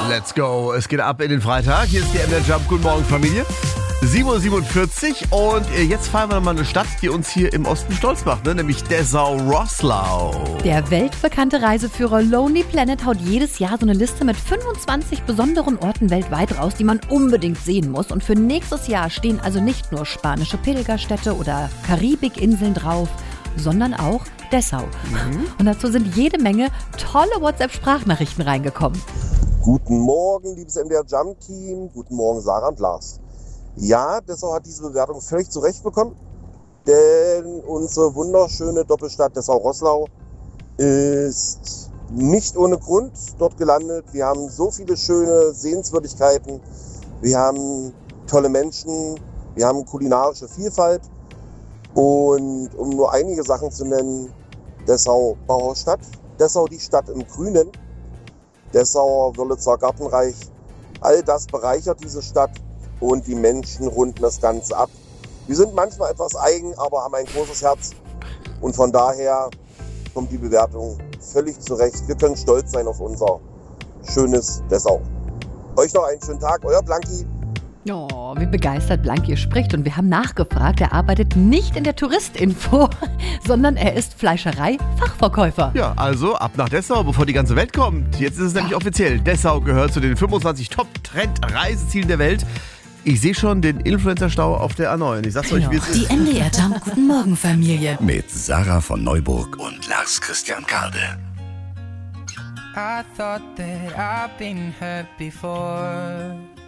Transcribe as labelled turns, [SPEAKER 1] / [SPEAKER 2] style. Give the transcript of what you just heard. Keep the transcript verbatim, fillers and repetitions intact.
[SPEAKER 1] Let's go. Es geht ab in den Freitag. Hier ist die M D R Jump. Guten Morgen, Familie. sieben Uhr siebenundvierzig und jetzt fahren wir mal eine Stadt, die uns hier im Osten stolz macht, ne? Nämlich Dessau-Roßlau.
[SPEAKER 2] Der weltbekannte Reiseführer Lonely Planet haut jedes Jahr so eine Liste mit fünfundzwanzig besonderen Orten weltweit raus, die man unbedingt sehen muss. Und für nächstes Jahr stehen also nicht nur spanische Pilgerstädte oder Karibikinseln drauf, sondern auch Dessau. Mhm. Und dazu sind jede Menge tolle WhatsApp-Sprachnachrichten reingekommen.
[SPEAKER 3] Guten Morgen, liebes M D R Jump-Team. Guten Morgen, Sarah und Lars. Ja, Dessau hat diese Bewertung völlig zu Recht bekommen, denn unsere wunderschöne Doppelstadt Dessau-Roßlau ist nicht ohne Grund dort gelandet. Wir haben so viele schöne Sehenswürdigkeiten, wir haben tolle Menschen, wir haben kulinarische Vielfalt und um nur einige Sachen zu nennen, Dessau Bauerstadt, Dessau die Stadt im Grünen, Dessauer Wörlitzer Gartenreich, all das bereichert diese Stadt. Und die Menschen runden das Ganze ab. Wir sind manchmal etwas eigen, aber haben ein großes Herz. Und von daher kommt die Bewertung völlig zurecht. Wir können stolz sein auf unser schönes Dessau. Euch noch einen schönen Tag, euer Blanki.
[SPEAKER 2] Oh, wie begeistert Blanki spricht. Und wir haben nachgefragt, er arbeitet nicht in der Touristinfo, sondern er ist Fleischerei-Fachverkäufer.
[SPEAKER 1] Ja, also ab nach Dessau, bevor die ganze Welt kommt. Jetzt ist es nämlich offiziell. Dessau gehört zu den fünfundzwanzig Top-Trend-Reisezielen der Welt. Ich sehe schon den Influencer-Stau auf der A neun. Ich sag's euch, wie es ist.
[SPEAKER 4] Die M D R Jump Guten Morgen Familie.
[SPEAKER 5] Mit Sarah von Neuburg und Lars Christian Kade.
[SPEAKER 6] I thought that I've been hurt before.